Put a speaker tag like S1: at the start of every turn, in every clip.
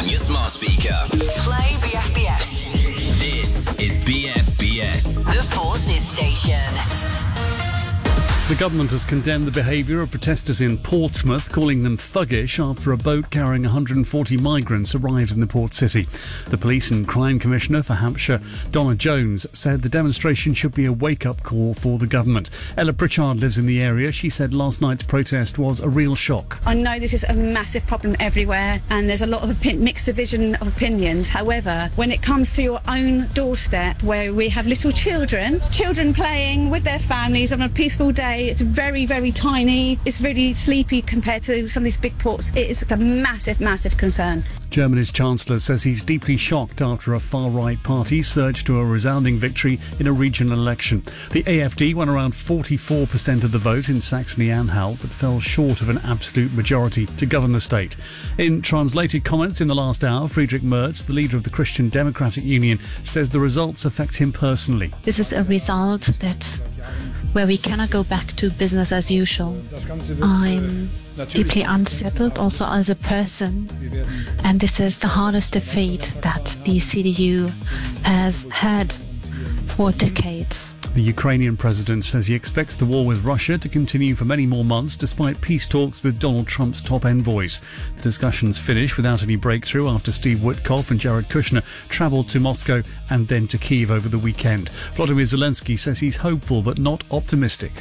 S1: on your smart speaker.
S2: Play BFBS.
S1: This is BFBS.
S2: The Forces Station.
S3: The government has condemned the behaviour of protesters in Portsmouth, calling them thuggish after a boat carrying 140 migrants arrived in the port city. The Police and Crime Commissioner for Hampshire, Donna Jones, said the demonstration should be a wake-up call for the government. Ella Pritchard lives in the area. She said last night's protest was a real shock.
S4: I know this is a massive problem everywhere and there's a lot of mixed division of opinions. However, when it comes to your own doorstep where we have little children playing with their families on a peaceful day, it's very, very tiny, it's really sleepy compared to some of these big ports. It is a massive, massive concern.
S3: Germany's Chancellor says he's deeply shocked after a far-right party surged to a resounding victory in a regional election. The AfD won around 44% of the vote in Saxony-Anhalt, but fell short of an absolute majority to govern the state. In translated comments in the last hour, Friedrich Merz, the leader of the Christian Democratic Union, says the results affect him personally.
S5: This is a result where we cannot go back to business as usual. I'm deeply unsettled also as a person, and this is the hardest defeat that the CDU has had for decades.
S3: The Ukrainian president says he expects the war with Russia to continue for many more months despite peace talks with Donald Trump's top envoys. The discussions finished without any breakthrough after Steve Witkoff and Jared Kushner travelled to Moscow and then to Kyiv over the weekend. Volodymyr Zelensky says he's hopeful but not optimistic.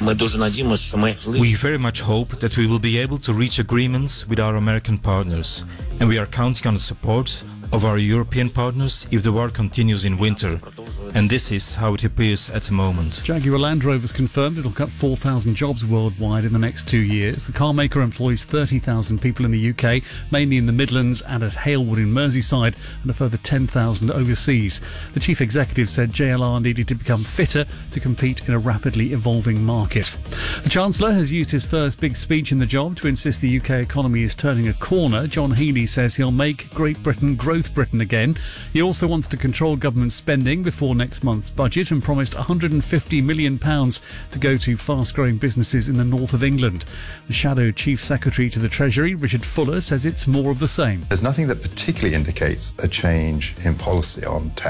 S6: We very much hope that we will be able to reach agreements with our American partners, and we are counting on the support of our European partners if the war continues in winter. And this is how it appears at the moment.
S3: Jaguar Land Rover's confirmed it'll cut 4,000 jobs worldwide in the next 2 years. The car maker employs 30,000 people in the UK, mainly in the Midlands and at Halewood in Merseyside, and a further 10,000 overseas. The chief executive said JLR needed to become fitter to compete in a rapidly evolving market. The Chancellor has used his first big speech in the job to insist the UK economy is turning a corner. John Healey says he'll make Great Britain Growth Britain again. He also wants to control government spending before next month's budget and promised £150 million to go to fast-growing businesses in the north of England. The Shadow Chief Secretary to the Treasury, Richard Fuller, says it's more of the same.
S7: There's nothing that particularly indicates a change in policy on tax.